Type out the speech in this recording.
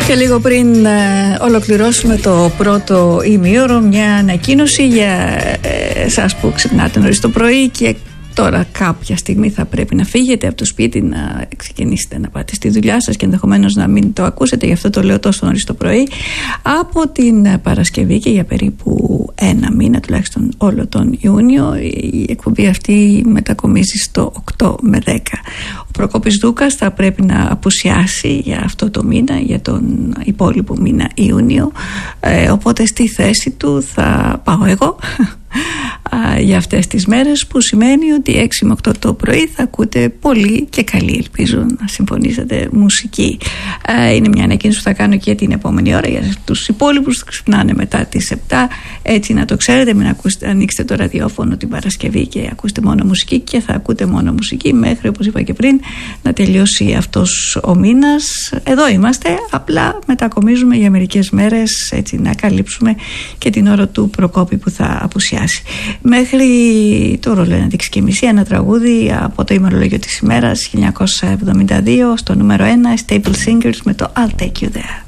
Και λίγο πριν ολοκληρώσουμε το πρώτο ημίωρο, μια ανακοίνωση για εσάς που ξυπνάτε νωρίς το πρωί και τώρα κάποια στιγμή θα πρέπει να φύγετε από το σπίτι, να ξεκινήσετε να πάτε στη δουλειά σας και ενδεχομένως να μην το ακούσετε, γι' αυτό το λέω τόσο νωρίς το πρωί. Από την Παρασκευή και για περίπου ένα μήνα, τουλάχιστον όλο τον Ιούνιο, η εκπομπή αυτή μετακομίζει στο 8 με 10. Ο Προκόπης Δούκας θα πρέπει να απουσιάσει για αυτό το μήνα, για τον υπόλοιπο μήνα Ιούνιο, οπότε στη θέση του θα πάω εγώ για αυτές τις μέρες, που σημαίνει ότι 6 με 8 το πρωί θα ακούτε πολύ και καλή, ελπίζω να συμφωνήσετε, μουσική. Είναι μια ανακοίνωση που θα κάνω και την επόμενη ώρα για τους υπόλοιπους που ξυπνάνε μετά τις 7, έτσι να το ξέρετε, μην ανοίξετε το ραδιόφωνο την Παρασκευή και ακούσετε μόνο μουσική, και θα ακούτε μόνο μουσική μέχρι, όπως είπα και πριν, να τελειώσει αυτός ο μήνας. Εδώ είμαστε, απλά μετακομίζουμε για μερικές μέρες, έτσι να καλύψουμε και την ώρα του Προκόπη που θα απουσιάσει. Μέχρι το ρολόι 6:30, ένα τραγούδι από το ημερολόγιο της ημέρας 1972, στο νούμερο 1, Staple Singers με το I'll Take You There.